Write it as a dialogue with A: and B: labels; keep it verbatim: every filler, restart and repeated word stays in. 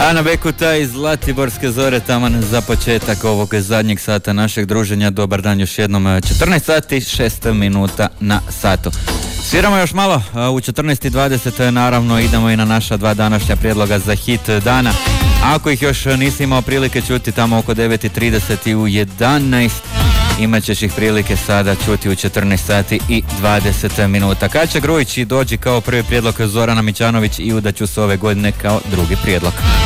A: Ana Bekuta iz Zlatiborske zore, taman za početak ovog zadnjeg sata našeg druženja. Dobar dan još jednom, četrnaest sati šest minuta na satu. Sviramo još malo, u četrnaest i dvadeset naravno idemo i na naša dva današnja prijedloga za hit dana. Ako ih još nisi imao prilike čuti tamo oko devet i trideset i u jedanaest, imat ćeš ih prilike sada čuti u četrnaest sati i dvadeset minuta. Kaća Grujić i Dođi kao prvi prijedlog, Zorana Mićanović i Udaću se ove godine kao drugi prijedlog.